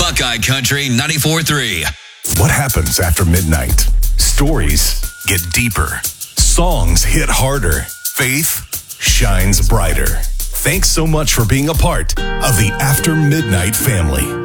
Buckeye Country 94.3. What happens after midnight? Stories get deeper. Songs hit harder. Faith shines brighter. Thanks so much for being a part of the After Midnight family.